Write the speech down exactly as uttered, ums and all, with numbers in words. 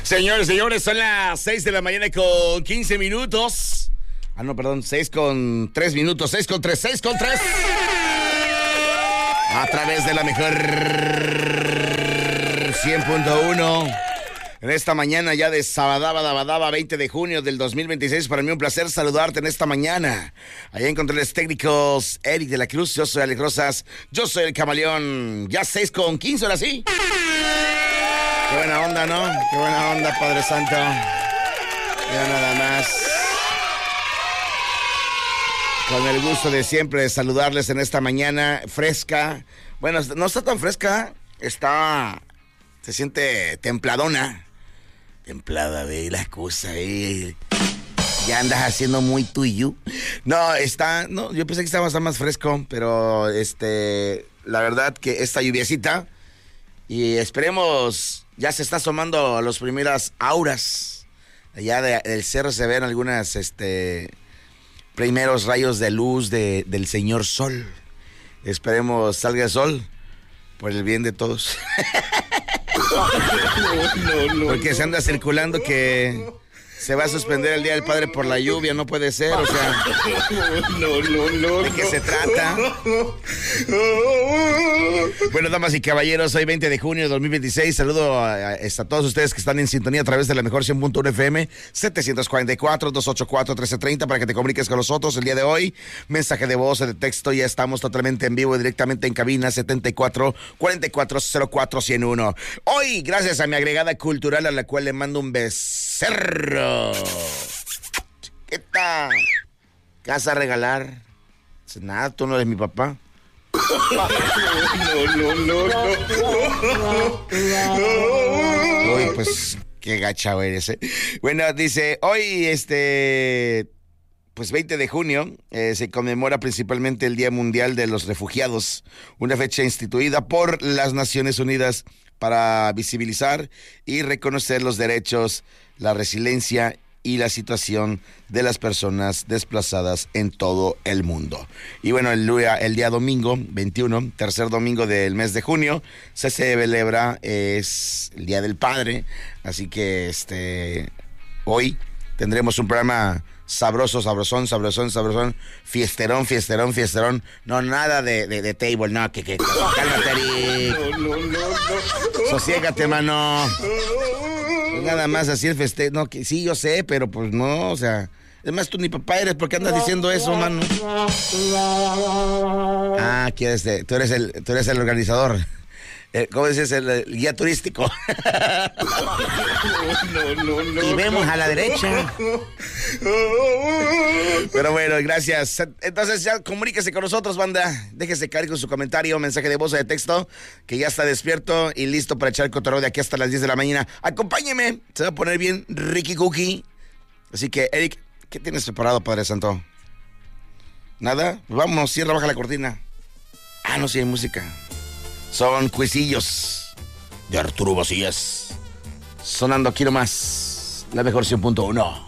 Señores, señores, son las seis de la mañana con quince minutos. Ah, no, perdón, seis con tres minutos, seis con tres, seis con tres. A través de la mejor cien punto uno. En esta mañana ya de Sabadabadabadaba, veinte de junio del dos mil veintiséis, para mí un placer saludarte en esta mañana. Allá en controles técnicos, Eric de la Cruz, yo soy Alex Rosas, yo soy el Camaleón. Ya seis con quince, ahora sí. Qué buena onda, ¿no? Qué buena onda, Padre Santo. Ya nada más. Con el gusto de siempre de saludarles en esta mañana fresca. Bueno, no está tan fresca, está... se siente templadona. Templada, ve, la cosa, ve. Ya andas haciendo muy tú y yo. No, está... No, yo pensé que estaba más fresco, pero este... la verdad que esta lluviecita... y esperemos... ya se está asomando las primeras auras. Allá de, del cerro se ven algunas, este... primeros rayos de luz de, del señor sol. Esperemos salga el sol por el bien de todos. No, no, no, porque se anda circulando que se va a suspender el Día del Padre por la lluvia, no puede ser, o sea... No, no, no. ¿De qué se trata? Bueno, damas y caballeros, hoy veinte de junio de dos mil veintiséis, saludo a, a, a todos ustedes que están en sintonía a través de la mejor cien punto uno F M, setecientos cuarenta y cuatro, doscientos ochenta y cuatro, trece treinta, para que te comuniques con nosotros el día de hoy. Mensaje de voz, de texto, ya estamos totalmente en vivo y directamente en cabina setenta y cuatro, cuarenta y cuatro, cero cuatro, ciento uno. Hoy, gracias a mi agregada cultural, a la cual le mando un becerro. ¿Qué tal? ¿Qué vas a regalar? Nada, tú no eres mi papá. No, no, no, no. Uy, pues qué gacha eres, ¿eh? Bueno, dice, hoy este, pues veinte de junio, eh, se conmemora principalmente el Día Mundial de los Refugiados, una fecha instituida por las Naciones Unidas para visibilizar y reconocer los derechos, la resiliencia y la situación de las personas desplazadas en todo el mundo. Y bueno, el día, el día domingo veintiuno, tercer domingo del mes de junio, se celebra, es el Día del Padre, así que este hoy tendremos un programa sabroso, sabrosón, sabrosón, sabrosón, fiesterón, fiesterón, fiesterón. No, nada de, de, de table, no, que, que, cálmate, Eric. No, no, no, no. Sosiégate, mano. Pues nada más así el festejo. No, que sí, yo sé, pero pues no, o sea. Además, tú ni papá eres, ¿por qué andas diciendo eso, mano? Ah, ¿quieres de, tú eres el, tú eres el organizador. Eh, ¿Cómo dices? El, el guía turístico. No, no, no, y vemos no, a la derecha. Pero bueno, gracias. Entonces ya comuníquese con nosotros, banda. Déjese caer con su comentario, mensaje de voz o de texto, que ya está despierto y listo para echar el cotorreo de aquí hasta las diez de la mañana. Acompáñeme, se va a poner bien Ricky Cookie. Así que, Eric, ¿qué tienes preparado, Padre Santo? ¿Nada? Pues vamos, cierra, baja la cortina. Ah, no, sí hay música. Son Cuisillos de Arturo Vacías. Sonando aquí nomás, la mejor cien punto uno.